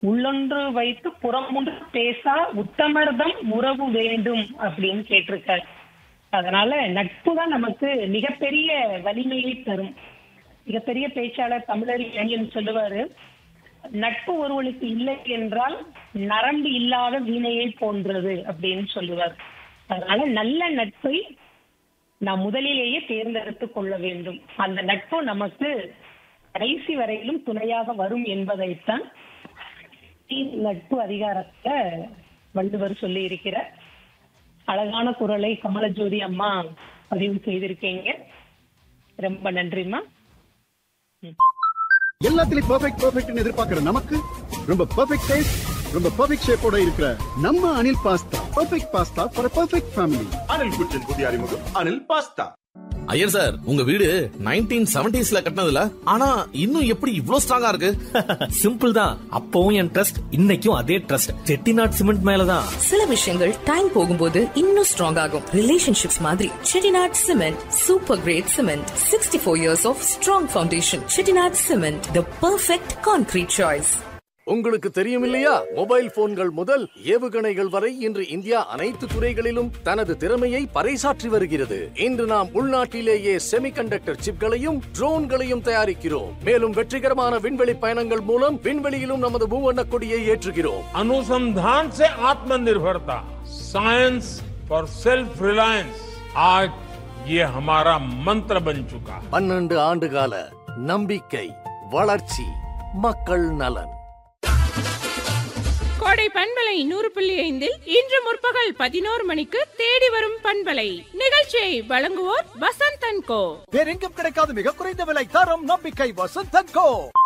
உள்ளொன்று வைத்து புறமொன்று பேசா உத்தமர்தம் உறவு வேண்டும் அப்படின்னு கேட்டிருக்காரு. அதனால நட்பு தான் நமக்கு மிகப்பெரிய வலிமையை தரும். மிகப்பெரிய பேச்சாளர் தமிழறிஞர் சொல்லுவாரு, நட்பு ஒருவனுக்கு இல்லை என்றால் நரம்பு இல்லாத வீணையை போன்றது அப்படின்னு சொல்லுவார். அதனால நல்ல நட்பை நாம் முதலிலேயே தேர்ந்தெடுத்து கொள்ள வேண்டும். அந்த நட்பு நமக்கு கடைசி வரையிலும் துணையாக வரும் என்பதைத்தான் நட்பு அதிகாரத்தை வள்ளுவர் சொல்லி இருக்கிறார். அழகான குரலை கமலஜோதி அம்மா பதிவு செய்திருக்கீங்க. ரொம்ப நன்றிம்மா. எல்லாத்துலயும் பெர்ஃபெக்ட் எதிர்பார்க்கிற நமக்கு ரொம்ப பெர்ஃபெக்ட் டேஸ்ட், ரொம்ப பெர்ஃபெக்ட் ஷேப்போட இருக்கிற நம்ம Anil pasta. Perfect pasta for perfect family. Anil குச்சின் புதிய அறிமுகம் அனில் பாஸ்தா. ஐயர் சார், உங்க வீடு 1970s கட்டினதுல, ஆனா இன்னும் எப்படி இவ்ளோ ஸ்ட்ராங்கா இருக்கு? சிம்பிள் தான். அப்பவும் என் ட்ரஸ்ட், இன்னைக்கும் அதே ட்ரஸ்ட். செட்டிநாட் சிமெண்ட் மேலதான். சில விஷயங்கள் டைம் போகும்போது இன்னும் ஸ்ட்ராங் ஆகும். ரிலேஷன்ஷிப்ஸ் மாதிரி Chettinad cement super great cement. 64 years of strong foundation. Chettinad cement, the perfect concrete choice. உங்களுக்கு தெரியும் இல்லையா, மொபைல் போன்கள் முதல் ஏவுகணைகள் வரை இன்று இந்தியா அனைத்து துறைகளிலும் தனது திறமையை பறைசாற்றி வருகிறது. இன்று நாம் உள்நாட்டிலேயே செமிகண்டக்டர் சிப்களையும் ட்ரோன்களையும் தயாரிக்கிறோம். மேலும் வெற்றிகரமான விண்வெளி பயணங்கள் மூலம் விண்வெளியிலும் நமது மூவண்ண கொடியை ஏற்றுகிறோம். अनुसंधान से आत्मनिर्भरता, साइंस फॉर सेल्फ रिलायंस, आज ये हमारा मंत्र बन चुका है. 12 ஆண்டுகால நம்பிக்கை, வளர்ச்சி, மக்கள் நலன். கோடை பண்பலை 100.5 இன்று முற்பகல் 11 மணிக்கு தேடி வரும் பண்பலை நிகழ்ச்சியை வழங்குவோர் வசந்த் அண்ட் கோ. வேறெங்கும் கிடைக்காத மிக குறைந்த விலை, தரம், நம்பிக்கை. வசந்த் அண்ட் கோ.